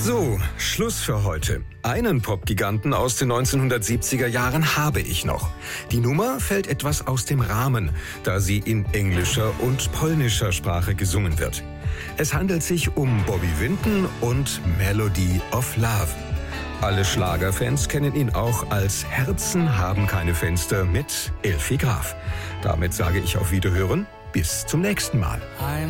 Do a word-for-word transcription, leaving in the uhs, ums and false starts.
So, Schluss für heute. Einen Popgiganten aus den neunzehnhundertsiebziger Jahren habe ich noch. Die Nummer fällt etwas aus dem Rahmen, da sie in englischer und polnischer Sprache gesungen wird. Es handelt sich um Bobby Vinton und Melody of Love. Alle Schlagerfans kennen ihn auch als Herzen haben keine Fenster mit Elfi Graf. Damit sage ich auf Wiederhören, bis zum nächsten Mal. I'm